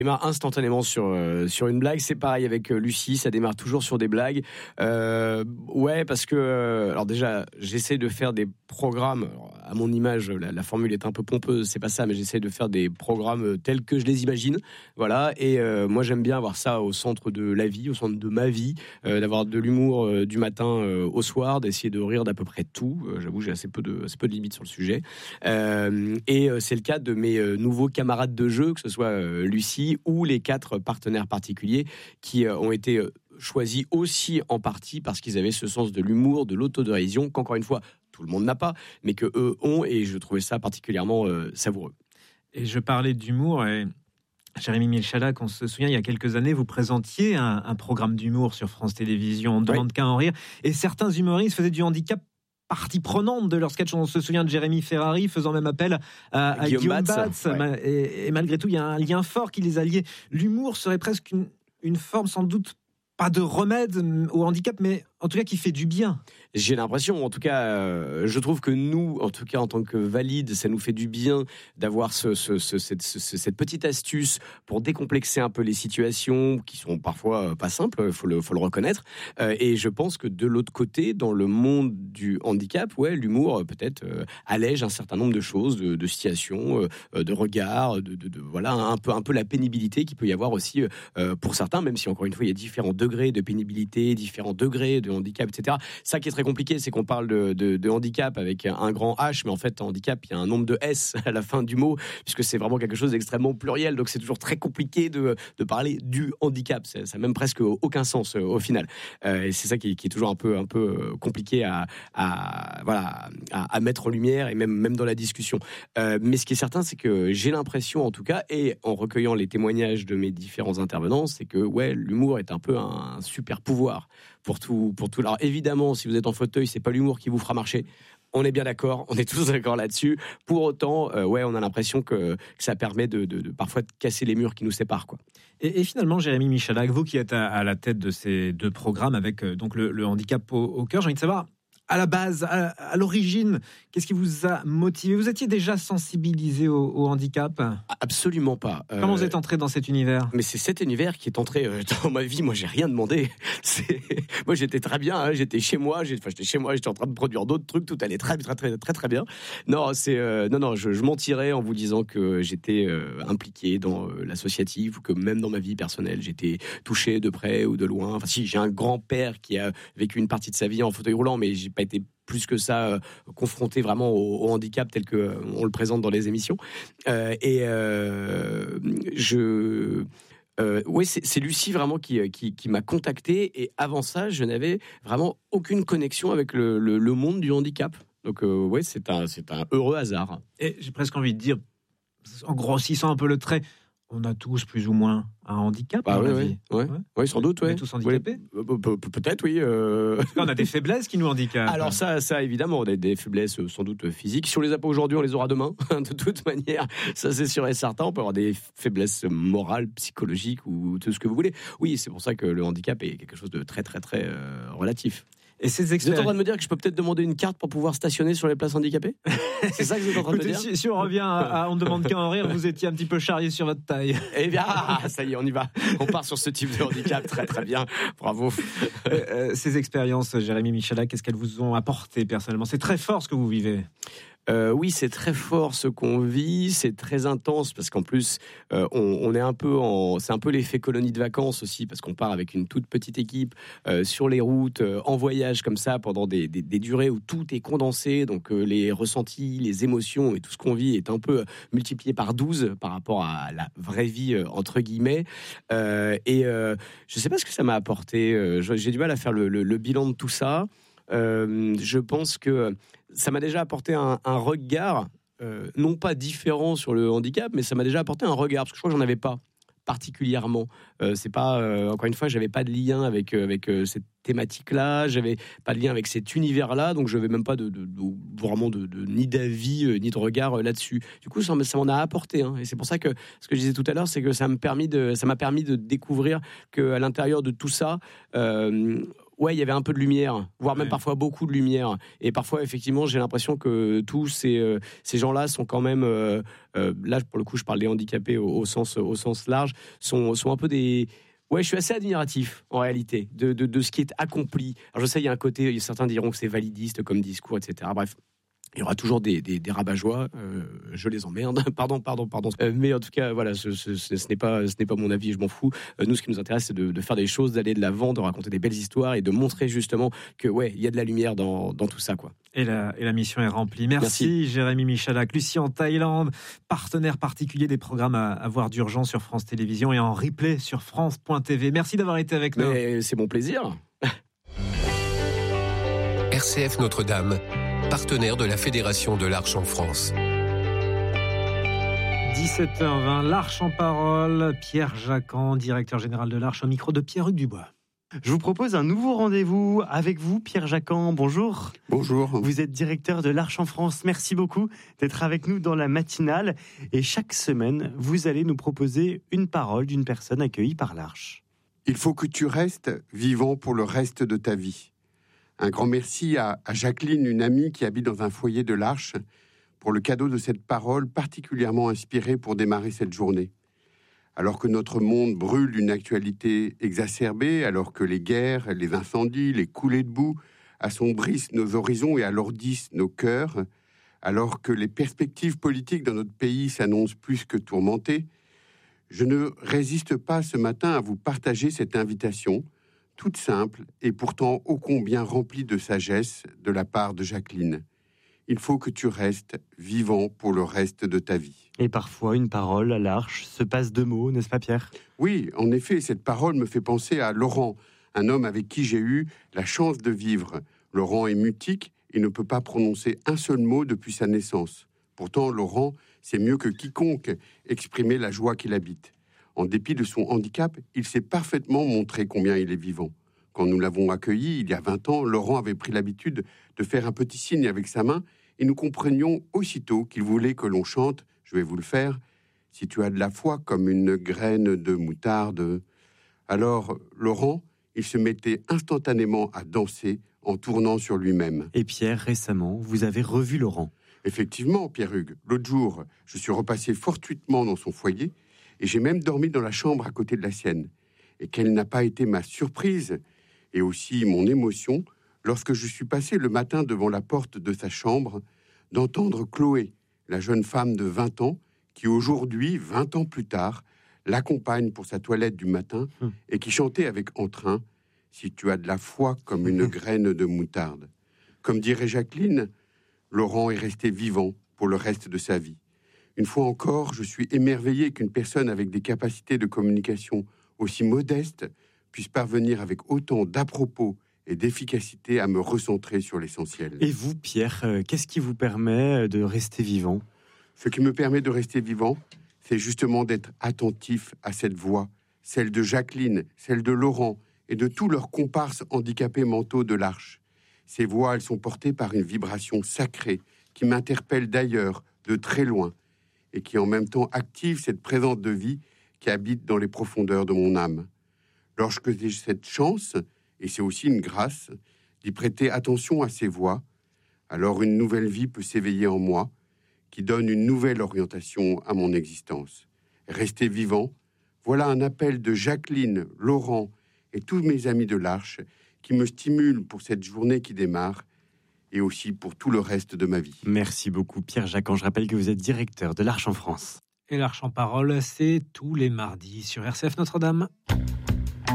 Démarre instantanément sur une blague. C'est pareil avec Lucie, ça démarre toujours sur des blagues. Ouais, parce que alors déjà, j'essaie de faire des programmes. Alors, à mon image, la formule est un peu pompeuse, c'est pas ça, mais j'essaie de faire des programmes tels que je les imagine. Voilà. Et moi, j'aime bien avoir ça au centre de la vie, au centre de ma vie, d'avoir de l'humour du matin au soir, d'essayer de rire d'à peu près tout. J'avoue, j'ai assez peu de limites sur le sujet. Et c'est le cas de mes nouveaux camarades de jeu, que ce soit Lucie ou les 4 partenaires particuliers qui ont été choisis aussi en partie parce qu'ils avaient ce sens de l'humour, de l'autodérision, qu'encore une fois, tout le monde n'a pas, mais qu'eux ont, et je trouvais ça particulièrement savoureux. Et je parlais d'humour, et Jérémy Michalak, on se souvient, il y a quelques années, vous présentiez un programme d'humour sur France Télévisions, On ne demande qu'à en rire, et certains humoristes faisaient du handicap partie prenante de leur sketch. On se souvient de Jérémy Ferrari faisant même appel à Guillaume Batz. Ouais. Et malgré tout, il y a un lien fort qui les a liés. L'humour serait presque une forme, sans doute, pas de remède au handicap, mais en tout cas qui fait du bien. J'ai l'impression, en tout cas, je trouve que nous, en tout cas en tant que valides, ça nous fait du bien d'avoir cette petite astuce pour décomplexer un peu les situations qui sont parfois pas simples, il faut le reconnaître. Et je pense que de l'autre côté, dans le monde du handicap, ouais, l'humour peut-être allège un certain nombre de choses, de situations, de regards, de voilà, un peu la pénibilité qu'il peut y avoir aussi pour certains, même si encore une fois il y a différents degrés de pénibilité, différents degrés de handicap, etc. Ça qui est très compliqué, c'est qu'on parle de handicap avec un grand H, mais en fait, handicap, il y a un nombre de S à la fin du mot, puisque c'est vraiment quelque chose d'extrêmement pluriel, donc c'est toujours très compliqué de parler du handicap. Ça n'a même presque aucun sens au final. Et c'est ça qui est toujours un peu compliqué à mettre en lumière, et même dans la discussion. Mais ce qui est certain, c'est que j'ai l'impression, en tout cas, et en recueillant les témoignages de mes différents intervenants, c'est que ouais, l'humour est un peu un super pouvoir pour tout. Alors évidemment, si vous êtes en fauteuil, c'est pas l'humour qui vous fera marcher. On est bien d'accord, on est tous d'accord là-dessus. Pour autant, ouais, on a l'impression que ça permet de parfois de casser les murs qui nous séparent, quoi. Et finalement, Jérémy Michalak, vous qui êtes à la tête de ces 2 programmes avec donc le handicap au cœur, j'ai envie de savoir, à la base, à l'origine, qu'est-ce qui vous a motivé ? Vous étiez déjà sensibilisé au handicap ? Absolument pas. Comment vous êtes entré dans cet univers ? Mais c'est cet univers qui est entré dans ma vie. Moi, j'ai rien demandé. Moi, j'étais très bien. Hein. J'étais chez moi. J'étais en train de produire d'autres trucs. Tout allait très, très, très, très, très bien. Non, je mentirais en vous disant que j'étais impliqué dans l'associatif, ou que même dans ma vie personnelle, j'étais touché de près ou de loin. Enfin, si, j'ai un grand-père qui a vécu une partie de sa vie en fauteuil roulant, mais j'ai pas été plus que ça confronté vraiment au handicap tel que on le présente dans les émissions. Oui, c'est Lucie vraiment qui m'a contacté, et avant ça, je n'avais vraiment aucune connexion avec le monde du handicap. Donc ouais, c'est un heureux hasard. Et j'ai presque envie de dire, en grossissant un peu le trait, on a tous plus ou moins un handicap dans la vie. Oui, sans doute. On est tous handicapés. Peut-être, oui. On a des faiblesses qui nous handicapent. Alors ça, évidemment, on a des faiblesses sans doute physiques. Si on les a pas aujourd'hui, on les aura demain. De toute manière, ça c'est sûr et certain. On peut avoir des faiblesses morales, psychologiques, ou tout ce que vous voulez. Oui, c'est pour ça que le handicap est quelque chose de très, très, très relatif. Et ces Vous êtes en train de me dire que je peux peut-être demander une carte pour pouvoir stationner sur les places handicapées ? C'est ça que vous êtes en train de me dire ? Si on revient à On ne demande qu'à en rire, vous étiez un petit peu charrié sur votre taille. Eh bien, ça y est, on y va. On part sur ce type de handicap. Très, très bien. Bravo. Ces expériences, Jérémy Michalak, qu'est-ce qu'elles vous ont apporté personnellement ? C'est très fort ce que vous vivez. Oui, c'est très fort ce qu'on vit, c'est très intense parce qu'en plus, on est c'est un peu l'effet colonie de vacances aussi, parce qu'on part avec une toute petite équipe sur les routes, en voyage comme ça, pendant des durées où tout est condensé, donc les ressentis, les émotions et tout ce qu'on vit est un peu multiplié par 12 par rapport à la vraie vie, entre guillemets. Je sais pas ce que ça m'a apporté, j'ai du mal à faire le bilan de tout ça. Je pense que ça m'a déjà apporté un regard, non pas différent sur le handicap, mais ça m'a déjà apporté un regard, parce que je crois que j'en avais pas particulièrement. C'est pas, encore une fois, j'avais pas de lien avec cette thématique-là, j'avais pas de lien avec cet univers-là, donc je n'avais même pas vraiment ni d'avis ni de regard là-dessus. Du coup, ça m'en a apporté, hein, et c'est pour ça que ce que je disais tout à l'heure, c'est que ça m'a permis de découvrir qu'à l'intérieur de tout ça, ouais, il y avait un peu de lumière, voire même parfois beaucoup de lumière. Et parfois, effectivement, j'ai l'impression que tous ces gens-là sont quand même, là, pour le coup, je parle des handicapés au sens large, sont un peu des... Ouais, je suis assez admiratif, en réalité, de ce qui est accompli. Alors, je sais, il y a un côté, certains diront que c'est validiste comme discours, etc. Bref. Il y aura toujours des rabat-joie, je les emmerde, pardon. Mais en tout cas, voilà, ce n'est pas mon avis, je m'en fous. Nous, ce qui nous intéresse, c'est de faire des choses, d'aller de l'avant, de raconter des belles histoires et de montrer justement que, ouais, il y a de la lumière dans tout ça, quoi. Et la mission est remplie. Merci. Jérémy Michalak. Lucie en Thaïlande, partenaire particulier des programmes à voir d'urgence sur France Télévisions et en replay sur France.tv. Merci d'avoir été avec nous. Mais c'est mon plaisir. RCF Notre-Dame, partenaire de la Fédération de l'Arche en France. 17h20, l'Arche en parole. Pierre Jacquan, directeur général de l'Arche, au micro de Pierre-Hugues Dubois. Je vous propose un nouveau rendez-vous avec vous, Pierre Jacquan. Bonjour. Bonjour. Vous êtes directeur de l'Arche en France. Merci beaucoup d'être avec nous dans la matinale. Et chaque semaine, vous allez nous proposer une parole d'une personne accueillie par l'Arche. Il faut que tu restes vivant pour le reste de ta vie. Un grand merci à Jacqueline, une amie qui habite dans un foyer de l'Arche, pour le cadeau de cette parole particulièrement inspirée pour démarrer cette journée. Alors que notre monde brûle d'une actualité exacerbée, alors que les guerres, les incendies, les coulées de boue assombrissent nos horizons et alourdissent nos cœurs, alors que les perspectives politiques dans notre pays s'annoncent plus que tourmentées, je ne résiste pas ce matin à vous partager cette invitation, toute simple et pourtant ô combien remplie de sagesse de la part de Jacqueline. Il faut que tu restes vivant pour le reste de ta vie. Et parfois, une parole à l'Arche se passe de mots, n'est-ce pas Pierre ? Oui, en effet, cette parole me fait penser à Laurent, un homme avec qui j'ai eu la chance de vivre. Laurent est mutique et ne peut pas prononcer un seul mot depuis sa naissance. Pourtant, Laurent sait mieux que quiconque exprimer la joie qu'il habite. En dépit de son handicap, il s'est parfaitement montré combien il est vivant. Quand nous l'avons accueilli, il y a 20 ans, Laurent avait pris l'habitude de faire un petit signe avec sa main et nous comprenions aussitôt qu'il voulait que l'on chante, je vais vous le faire, « Si tu as de la foi comme une graine de moutarde ». Alors, Laurent, il se mettait instantanément à danser en tournant sur lui-même. Et Pierre, récemment, vous avez revu Laurent. Effectivement, Pierre-Hugues, l'autre jour, je suis repassé fortuitement dans son foyer et j'ai même dormi dans la chambre à côté de la sienne. Et quelle n'a pas été ma surprise et aussi mon émotion lorsque je suis passé le matin devant la porte de sa chambre, d'entendre Chloé, la jeune femme de 20 ans, qui aujourd'hui, 20 ans plus tard, l'accompagne pour sa toilette du matin et qui chantait avec entrain « Si tu as de la foi comme une graine de moutarde ». Comme dirait Jacqueline, Laurent est resté vivant pour le reste de sa vie. Une fois encore, je suis émerveillé qu'une personne avec des capacités de communication aussi modestes puisse parvenir avec autant d'à-propos et d'efficacité à me recentrer sur l'essentiel. Et vous, Pierre, qu'est-ce qui vous permet de rester vivant ? Ce qui me permet de rester vivant, c'est justement d'être attentif à cette voix, celle de Jacqueline, celle de Laurent et de tous leurs comparses handicapés mentaux de l'Arche. Ces voix, elles sont portées par une vibration sacrée qui m'interpelle d'ailleurs, de très loin, et qui en même temps active cette présence de vie qui habite dans les profondeurs de mon âme. Lorsque j'ai cette chance, et c'est aussi une grâce, d'y prêter attention à ces voix, alors une nouvelle vie peut s'éveiller en moi, qui donne une nouvelle orientation à mon existence. Rester vivant, voilà un appel de Jacqueline, Laurent et tous mes amis de l'Arche qui me stimulent pour cette journée qui démarre et aussi pour tout le reste de ma vie. Merci beaucoup Pierre Jacquan. Je rappelle que vous êtes directeur de l'Arche en France. Et l'Arche en parole, c'est tous les mardis sur RCF Notre-Dame.